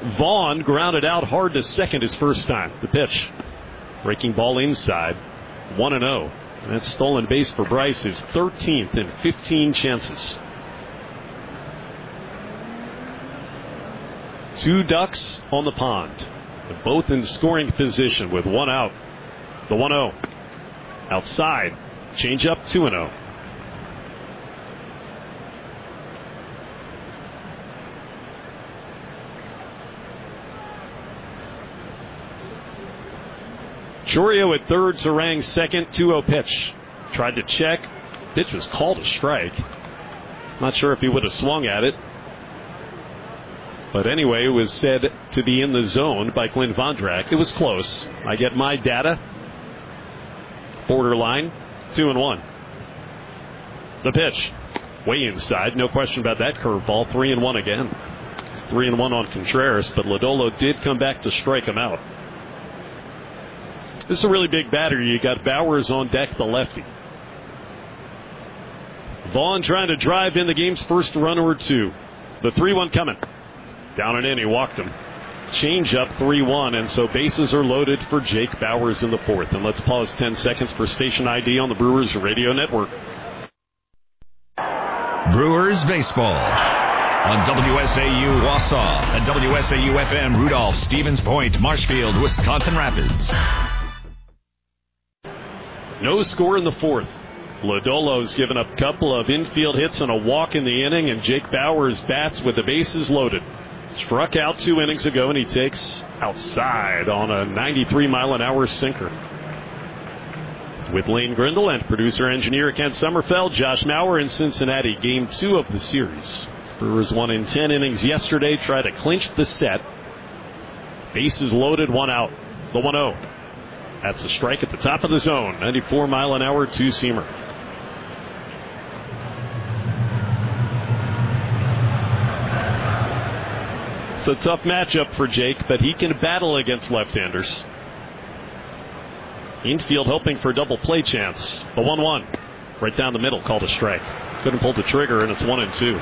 Vaughn grounded out hard to second his first time. The pitch. Breaking ball inside. 1-0. That stolen base for Bryce is 13th in 15 chances. 2 ducks on the pond. Both in scoring position with 1 out. The 1-0. Outside. Change up 2-0. Chourio at third, Sarang second, 2-0 pitch. Tried to check. Pitch was called a strike. Not sure if he would have swung at it. But anyway, it was said to be in the zone by Clint Vondrak. It was close. I get my data. Borderline, 2-1. The pitch. Way inside, no question about that curveball. 3-1 again. It's 3-1 on Contreras, but Lodolo did come back to strike him out. This is a really big batter. You got Bowers on deck, the lefty. Vaughn trying to drive in the game's first run or two. The 3-1 coming. Down and in, he walked him. Change up 3-1, and so bases are loaded for Jake Bowers in the fourth. And let's pause 10 seconds for station ID on the Brewers Radio Network. Brewers baseball on WSAU Wausau and WSAU-FM Rudolph, Stevens Point, Marshfield, Wisconsin Rapids. No score in the fourth. Lodolo's given up a couple of infield hits and a walk in the inning, and Jake Bowers bats with the bases loaded. Struck out 2 innings ago, and he takes outside on a 93-mile-an-hour sinker. With Lane Grindle and producer-engineer Kent Sommerfeld, Josh Maurer in Cincinnati, Game 2 of the series. Brewers won in 10 innings yesterday, try to clinch the set. Bases loaded, 1 out. The 1-0. That's a strike at the top of the zone. 94-mile-an-hour two-seamer. It's a tough matchup for Jake, but he can battle against left-handers. Infield hoping for a double play chance. The 1-1. Right down the middle, called a strike. Couldn't pull the trigger, and it's 1-2.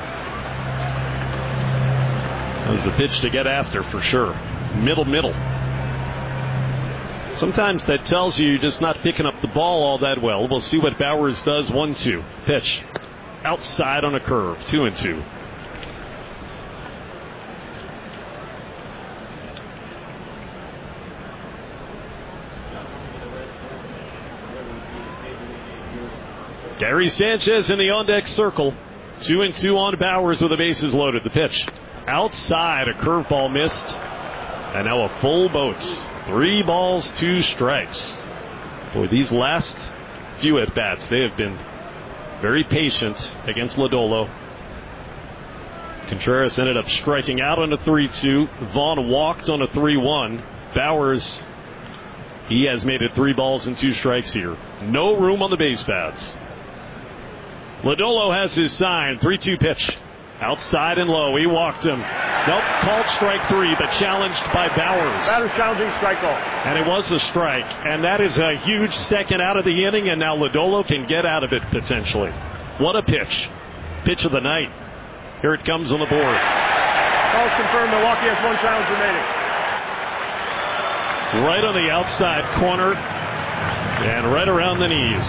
That was the pitch to get after for sure. Middle. Sometimes that tells you you're just not picking up the ball all that well. We'll see what Bowers does. 1-2. Pitch. Outside on a curve. 2-2. Gary Sanchez in the on-deck circle. 2-2 on Bowers with the bases loaded. The pitch. Outside. A curveball missed. And now a full boat. 3 balls, 2 strikes. Boy, these last few at-bats, they have been very patient against Lodolo. Contreras ended up striking out on a 3-2. Vaughn walked on a 3-1. Bowers, he has made it 3 balls and 2 strikes here. No room on the base paths. Lodolo has his sign. 3-2 pitch. Outside and low. He walked him. Nope. Called strike 3, but challenged by Bowers. Batter challenging strike call. And it was a strike. And that is a huge second out of the inning, and now Lodolo can get out of it potentially. What a pitch. Pitch of the night. Here it comes on the board. Calls confirmed. Milwaukee has 1 challenge remaining. Right on the outside corner and right around the knees.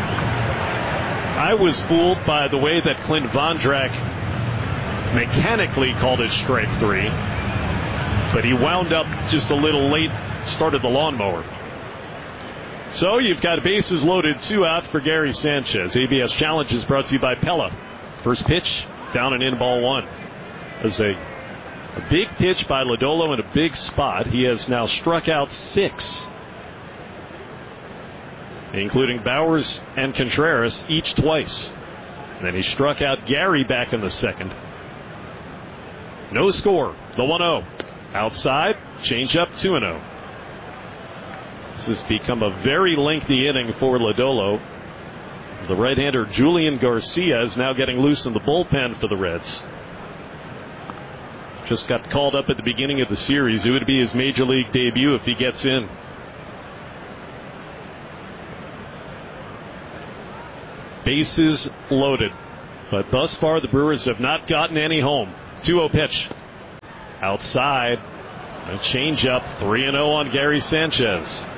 I was fooled by the way that Clint Vondrak mechanically called it strike 3, but he wound up just a little late, started the lawnmower. So you've got bases loaded, 2 out for Gary Sanchez. ABS Challenge is brought to you by Pella. First pitch, down and in, ball 1. As a big pitch by Lodolo in a big spot. He has now struck out 6, including Bowers and Contreras, each twice. And then he struck out Gary back in the second. No score. The 1-0. Outside. Change up 2-0. This has become a very lengthy inning for Lodolo. The right-hander Julian Garcia is now getting loose in the bullpen for the Reds. Just got called up at the beginning of the series. It would be his major league debut if he gets in. Bases loaded. But thus far, the Brewers have not gotten any home. 2-0 pitch. Outside. A change-up, 3-0 on Gary Sanchez.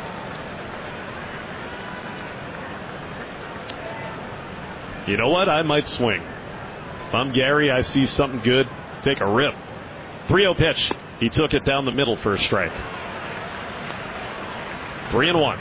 You know what? I might swing. If I'm Gary, I see something good, take a rip. 3-0 pitch. He took it down the middle for a strike. 3-1.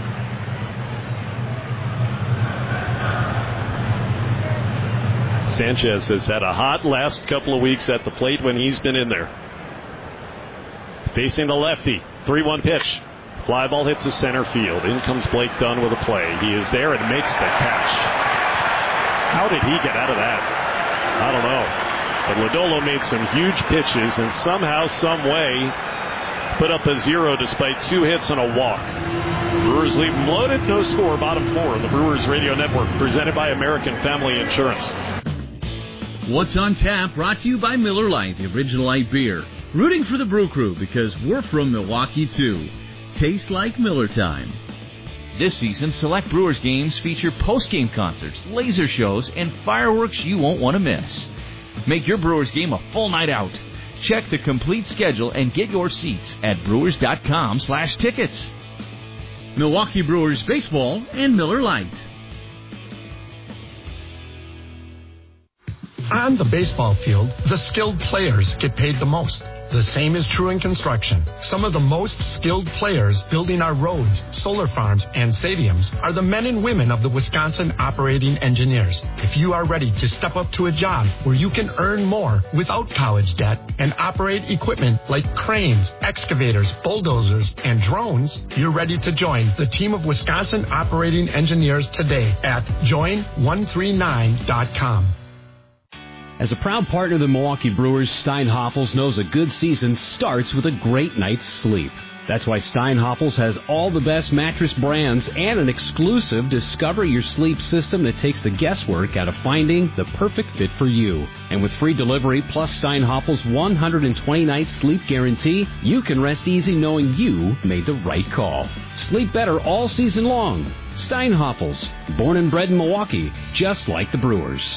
Sanchez has had a hot last couple of weeks at the plate when he's been in there. Facing the lefty. 3-1 pitch. Fly ball hits to center field. In comes Blake Dunn with a play. He is there and makes the catch. How did he get out of that? I don't know. But Lodolo made some huge pitches and somehow, some way, put up a 0 despite 2 hits and a walk. Brewers leave them loaded. No score. Bottom 4 on the Brewers Radio Network. Presented by American Family Insurance. What's on Tap brought to you by Miller Lite, the original light beer. Rooting for the Brew Crew because we're from Milwaukee, too. Tastes like Miller time. This season, select Brewers games feature post-game concerts, laser shows, and fireworks you won't want to miss. Make your Brewers game a full night out. Check the complete schedule and get your seats at brewers.com/tickets. Milwaukee Brewers Baseball and Miller Lite. On the baseball field, the skilled players get paid the most. The same is true in construction. Some of the most skilled players building our roads, solar farms, and stadiums are the men and women of the Wisconsin Operating Engineers. If you are ready to step up to a job where you can earn more without college debt and operate equipment like cranes, excavators, bulldozers, and drones, you're ready to join the team of Wisconsin Operating Engineers today at join139.com. As a proud partner of the Milwaukee Brewers, Steinhoffels knows a good season starts with a great night's sleep. That's why Steinhoffels has all the best mattress brands and an exclusive Discover Your Sleep system that takes the guesswork out of finding the perfect fit for you. And with free delivery plus Steinhoffels' 120-night sleep guarantee, you can rest easy knowing you made the right call. Sleep better all season long. Steinhoffels, born and bred in Milwaukee, just like the Brewers.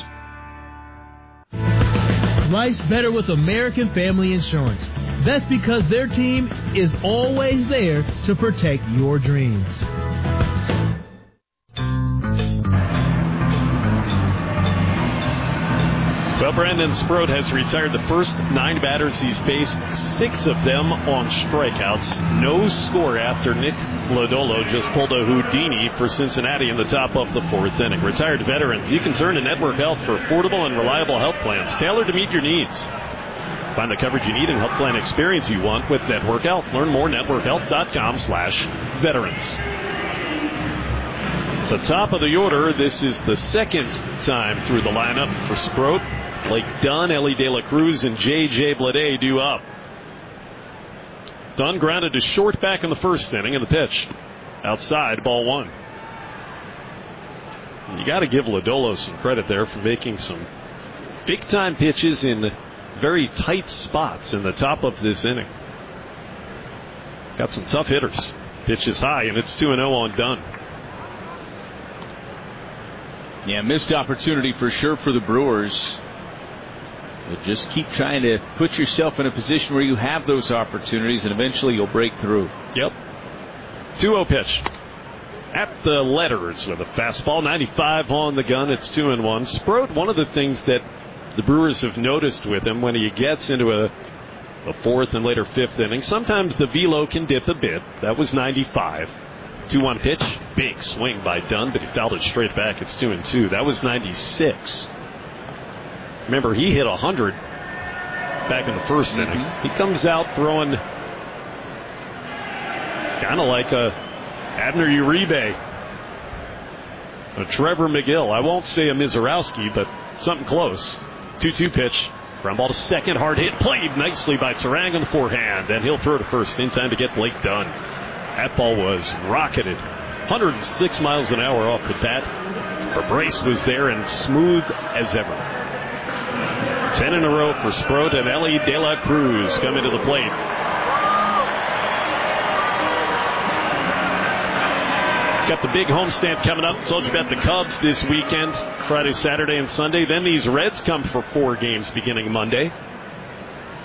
Life's better with American Family Insurance. That's because their team is always there to protect your dreams. Well, Brandon Sproat has retired the first 9 batters he's faced, 6 of them on strikeouts. No score after Nick Lodolo just pulled a Houdini for Cincinnati in the top of the 4th inning. Retired veterans, you can turn to Network Health for affordable and reliable health plans tailored to meet your needs. Find the coverage you need and health plan experience you want with Network Health. Learn more at networkhealth.com/veterans. So top of the order, this is the second time through the lineup for Sproat. Blake Dunn, Ellie De La Cruz, and J.J. Bleday due up. Dunn grounded to short back in the first inning, and the pitch outside, ball 1. You got to give Lodolo some credit there for making some big-time pitches in very tight spots in the top of this inning. Got some tough hitters. Pitch is high, and it's 2-0 on Dunn. Yeah, missed opportunity for sure for the Brewers. But just keep trying to put yourself in a position where you have those opportunities, and eventually you'll break through. Yep. 2-0 pitch. At the letters with a fastball, 95 on the gun. It's 2-1. Sproat, one of the things that the Brewers have noticed with him when he gets into a 4th and later 5th inning, sometimes the velo can dip a bit. That was 95. 2-1 pitch. Big swing by Dunn, but he fouled it straight back. It's 2-2. That was 96. Remember, he hit 100 back in the first inning. He comes out throwing kind of like a Abner Uribe, a Trevor McGill. I won't say a Mizorowski, but something close. 2-2 pitch. Ground ball to second. Hard hit. Played nicely by Terang on the forehand. And he'll throw to first in time to get Blake Dunn. That ball was rocketed 106 miles an hour off the bat. But Brace was there and smooth as ever. 10 in a row for Sproat, and Ellie De La Cruz coming to the plate. Got the big homestand coming up. Told you about the Cubs this weekend, Friday, Saturday, and Sunday. Then these Reds come for 4 games beginning Monday.